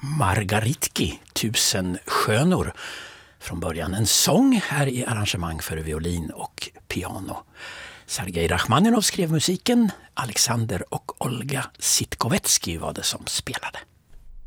Margaritki, 1000 skönor. Från början en sång här i arrangemang för violin och piano. Sergej Rachmaninov skrev musiken, Alexander och Olga Sitkovetsky var det som spelade.